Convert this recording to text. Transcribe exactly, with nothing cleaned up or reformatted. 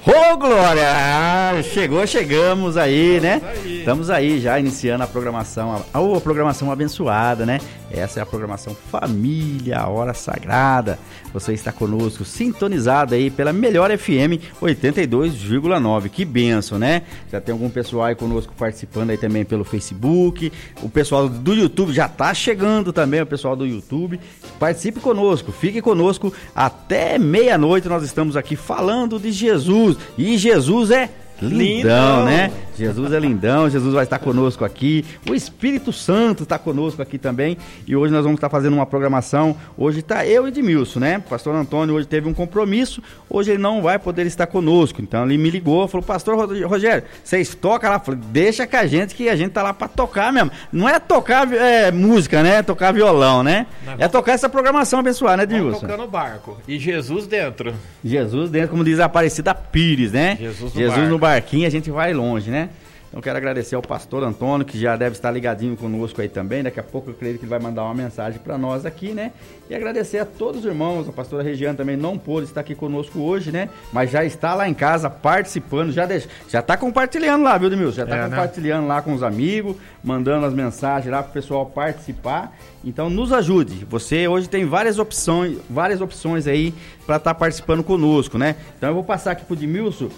Ô, Glória! Chegou, chegamos aí, né? Estamos aí já iniciando a programação, a, a programação abençoada, né? Essa é a programação Família, a Hora Sagrada. Você está conosco, sintonizado aí pela Melhor F M oitenta e dois vírgula nove. Que bênção, né? Já tem algum pessoal aí conosco participando aí também pelo Facebook. O pessoal do YouTube já tá chegando também, o pessoal do YouTube. Participe conosco, fique conosco até meia-noite. Nós estamos aqui falando de Jesus. E Jesus é lindão, lindão, né? Jesus é lindão, Jesus vai estar conosco aqui, o Espírito Santo está conosco aqui também, e hoje nós vamos estar fazendo uma programação. Hoje está eu e Edmilson, né? Pastor Antônio hoje teve um compromisso, hoje ele não vai poder estar conosco, então ele me ligou, falou: Pastor Rogério, vocês tocam lá? Eu falei: deixa com a gente, que a gente tá lá para tocar mesmo. Não é tocar é, música, né? É tocar violão, né? Não, é tocar essa programação abençoada, né, Edmilson? Tocando o barco, e Jesus dentro. Jesus dentro, como diz a Aparecida Pires, né? Jesus no, Jesus barco. no barquinho, a gente vai longe, né? Então quero agradecer ao pastor Antônio, que já deve estar ligadinho conosco aí também. Daqui a pouco eu creio que ele vai mandar uma mensagem para nós aqui, né? E agradecer a todos os irmãos. A pastora Regiane também não pôde estar aqui conosco hoje, né? Mas já está lá em casa participando, já deixa, já está compartilhando lá, viu, Demilson? Já está é, compartilhando, né? Lá com os amigos, mandando as mensagens lá para o pessoal participar. Então nos ajude. Você hoje tem várias opções, várias opções aí para estar participando conosco, né? Então eu vou passar aqui pro Demilson